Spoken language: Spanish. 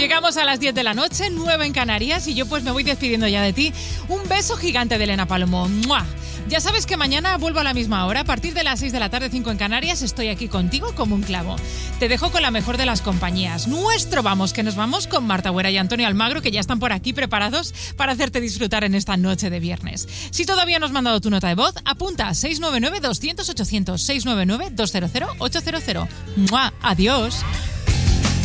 Llegamos a las 10 de la noche, 9 en Canarias, y yo pues me voy despidiendo ya de ti. Un beso gigante de Elena Palomo. ¡Mua! Ya sabes que mañana vuelvo a la misma hora, a partir de las 6 de la tarde, 5 en Canarias, estoy aquí contigo como un clavo. Te dejo con la mejor de las compañías. Nuestro Vamos, que nos vamos con Marta Huera y Antonio Almagro, que ya están por aquí preparados para hacerte disfrutar en esta noche de viernes. Si todavía no has mandado tu nota de voz, apunta 699-200-800, 699-200-800. ¡Mua! Adiós.